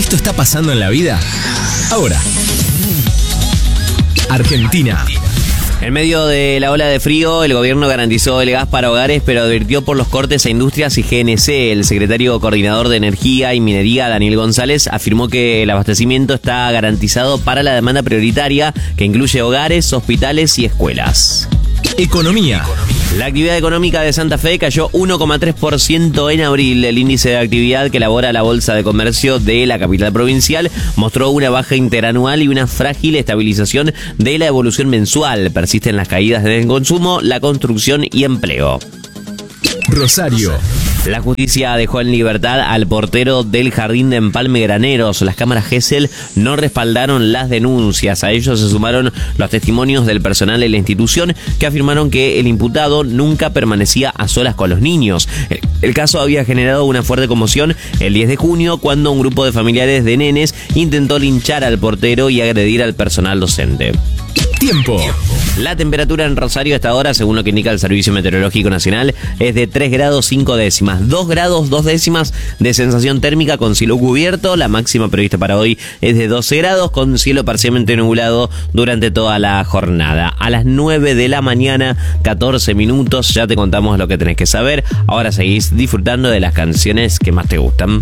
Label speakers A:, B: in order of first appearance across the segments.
A: Esto está pasando en la vida ahora. Argentina.
B: En medio de la ola de frío, el gobierno garantizó el gas para hogares, pero advirtió por los cortes a industrias y GNC. El secretario coordinador de Energía y Minería, Daniel González, afirmó que el abastecimiento está garantizado para la demanda prioritaria, que incluye hogares, hospitales y escuelas.
A: Economía.
B: La actividad económica de Santa Fe cayó 1,3% en abril. El índice de actividad que elabora la Bolsa de Comercio de la capital provincial mostró una baja interanual y una frágil estabilización de la evolución mensual. Persisten las caídas del consumo, la construcción y empleo.
A: Rosario.
B: La justicia dejó en libertad al portero del jardín de Empalme Graneros. Las cámaras Gesell no respaldaron las denuncias. A ellos se sumaron los testimonios del personal de la institución que afirmaron que el imputado nunca permanecía a solas con los niños. El caso había generado una fuerte conmoción el 10 de junio cuando un grupo de familiares de nenes intentó linchar al portero y agredir al personal docente.
A: Tiempo.
B: La temperatura en Rosario hasta ahora, según lo que indica el Servicio Meteorológico Nacional, es de 3 grados 5 décimas, 2 grados 2 décimas de sensación térmica con cielo cubierto. La máxima prevista para hoy es de 12 grados con cielo parcialmente nublado durante toda la jornada. A las 9 de la mañana, 14 minutos, ya te contamos lo que tenés que saber. Ahora seguís disfrutando de las canciones que más te gustan.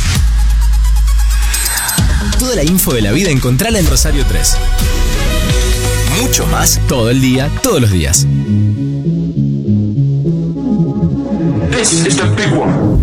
A: Toda la info de la vida encontrala en Rosario 3. Mucho más todo el día, todos los días.
C: This is the big one.